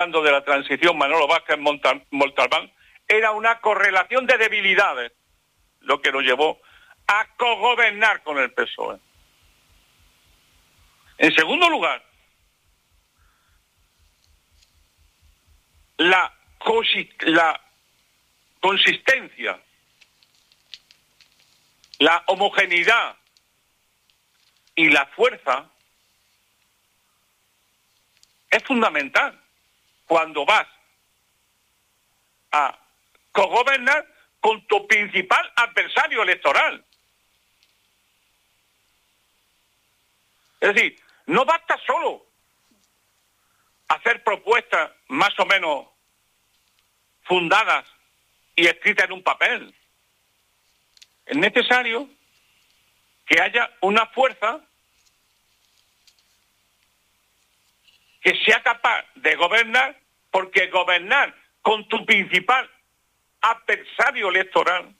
hablando de la transición Manolo Vázquez Montalbán, era una correlación de debilidades, lo que lo llevó a cogobernar con el PSOE. En segundo lugar, la consistencia, la homogeneidad y la fuerza es fundamental cuando vas a cogobernar con tu principal adversario electoral. Es decir, no basta solo hacer propuestas más o menos fundadas y escritas en un papel. Es necesario que haya una fuerza que sea capaz de gobernar, porque gobernar con tu principal adversario electoral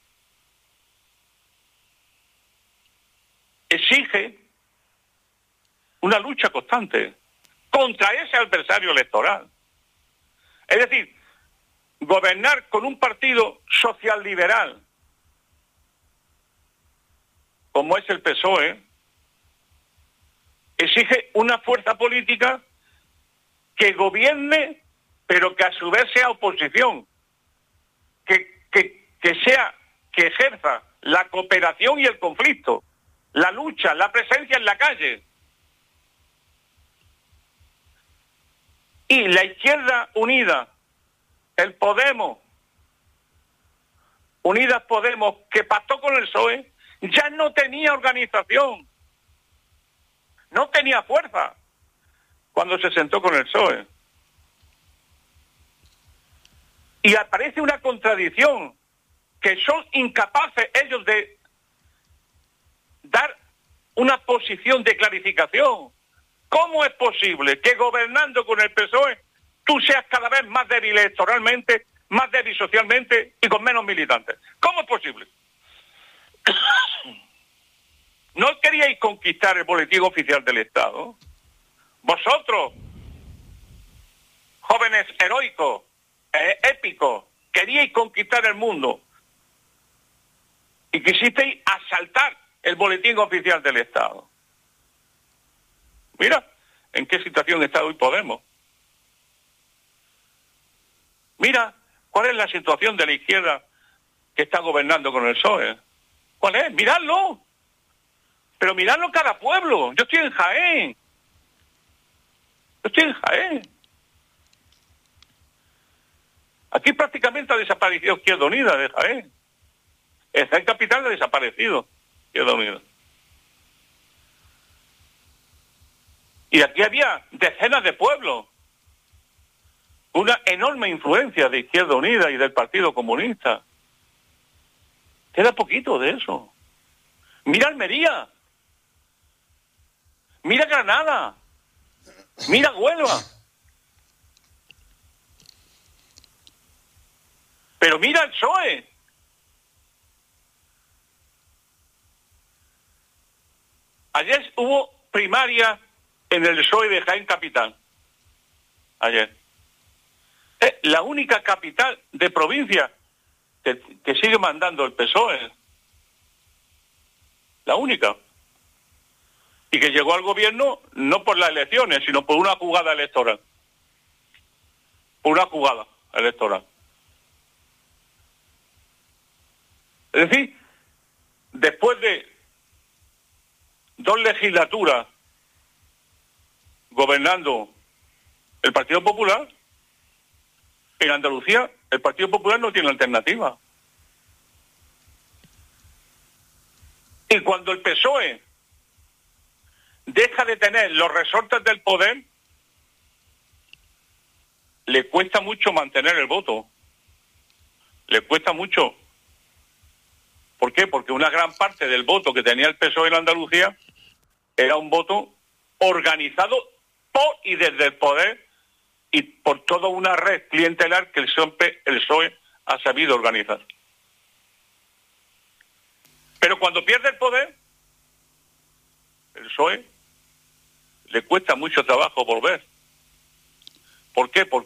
exige una lucha constante contra ese adversario electoral. Es decir, gobernar con un partido social-liberal como es el PSOE exige una fuerza política que gobierne, pero que a su vez sea oposición, que ejerza la cooperación y el conflicto, la lucha, la presencia en la calle. Y la Izquierda Unida, el Podemos, Unidas Podemos, que pactó con el PSOE, ya no tenía organización, no tenía fuerza cuando se sentó con el PSOE. Y aparece una contradicción, que son incapaces ellos de dar una posición de clarificación. ¿Cómo es posible que gobernando con el PSOE tú seas cada vez más débil electoralmente, más débil socialmente y con menos militantes? ¿Cómo es posible? ¿No queríais conquistar el boletín oficial del Estado? Vosotros, jóvenes heroicos, épicos, queríais conquistar el mundo y quisisteis asaltar el boletín oficial del Estado. Mira en qué situación está hoy Podemos. Mira cuál es la situación de la izquierda que está gobernando con el PSOE. ¿Cuál es? Miradlo. Pero miradlo cada pueblo. Yo estoy en Jaén. Aquí prácticamente ha desaparecido Izquierda Unida de Jaén. El capital ha desaparecido Izquierda Unida. Y aquí había decenas de pueblos. Una enorme influencia de Izquierda Unida y del Partido Comunista. Queda poquito de eso. Mira Almería. Mira Granada. Mira Huelva. Pero mira el PSOE. Ayer hubo primaria en el PSOE de Jaén Capital. Ayer. Es la única capital de provincia que sigue mandando el PSOE. La única. Y que llegó al gobierno no por las elecciones, sino por una jugada electoral. Por una jugada electoral. Es decir, después de 2 legislaturas gobernando el Partido Popular, en Andalucía el Partido Popular no tiene alternativa. Y cuando el PSOE deja de tener los resortes del poder, le cuesta mucho mantener el voto. Le cuesta mucho. ¿Por qué? Porque una gran parte del voto que tenía el PSOE en Andalucía era un voto organizado por y desde el poder y por toda una red clientelar que el PSOE ha sabido organizar. Pero cuando pierde el poder, el PSOE le cuesta mucho trabajo volver. ¿Por qué? Porque